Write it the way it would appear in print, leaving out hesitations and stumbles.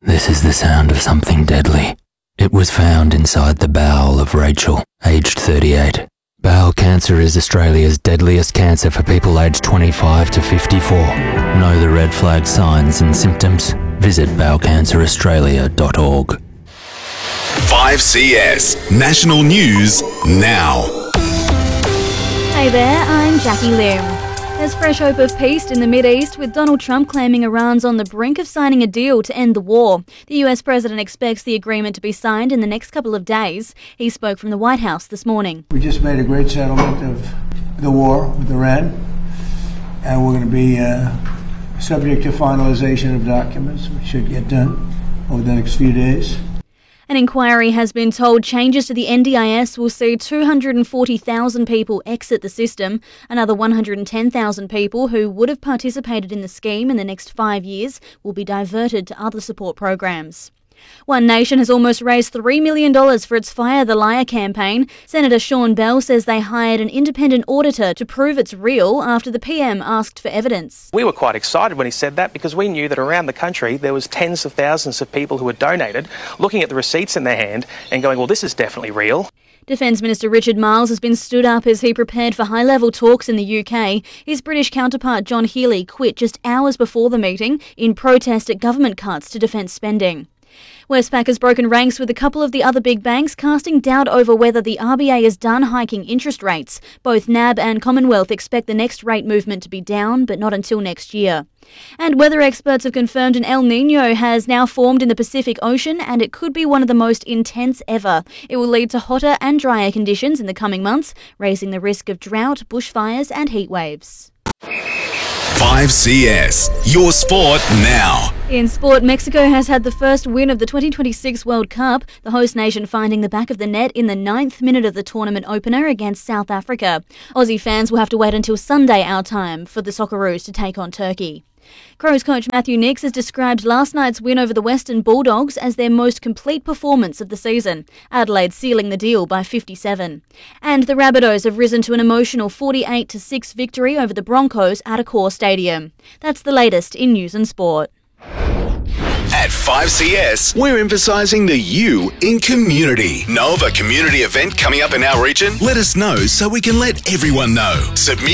This is the sound of something deadly. It was found inside the bowel of Rachel, aged 38. Bowel cancer is Australia's deadliest cancer for people aged 25 to 54. Know the red flag signs and symptoms? Visit bowelcanceraustralia.org. 5CS National News Now. Hey there, I'm Jackie Lim. There's fresh hope of peace in the Mideast, with Donald Trump claiming Iran's on the brink of signing a deal to end the war. The US president expects the agreement to be signed in the next couple of days. He spoke from the White House this morning. We just made a great settlement of the war with Iran, and we're going to be subject to finalization of documents, which should get done over the next few days. An inquiry has been told changes to the NDIS will see 240,000 people exit the system. Another 110,000 people who would have participated in the scheme in the next 5 years will be diverted to other support programs. One Nation has almost raised $3 million for its Fire the Liar campaign. Senator Sean Bell says they hired an independent auditor to prove it's real after the PM asked for evidence. We were quite excited when he said that, because we knew that around the country there was tens of thousands of people who had donated, looking at the receipts in their hand and going, well, this is definitely real. Defence Minister Richard Marles has been stood up as he prepared for high-level talks in the UK. His British counterpart John Healey quit just hours before the meeting in protest at government cuts to defence spending. Westpac has broken ranks with a couple of the other big banks, casting doubt over whether the RBA is done hiking interest rates. Both NAB and Commonwealth expect the next rate movement to be down, but not until next year. And weather experts have confirmed an El Niño has now formed in the Pacific Ocean, and it could be one of the most intense ever. It will lead to hotter and drier conditions in the coming months, raising the risk of drought, bushfires and heat waves. 5CS, your sport now. In sport, Mexico has had the first win of the 2026 World Cup, the host nation finding the back of the net in the 9th minute of the tournament opener against South Africa. Aussie fans will have to wait until Sunday our time for the Socceroos to take on Turkey. Crows coach Matthew Nicks has described last night's win over the Western Bulldogs as their most complete performance of the season, Adelaide sealing the deal by 57. And the Rabbitohs have risen to an emotional 48-6 victory over the Broncos at Accor Stadium. That's the latest in news and sport. At 5CS, we're emphasising the you in community. Know of a community event coming up in our region? Let us know so we can let everyone know. Submit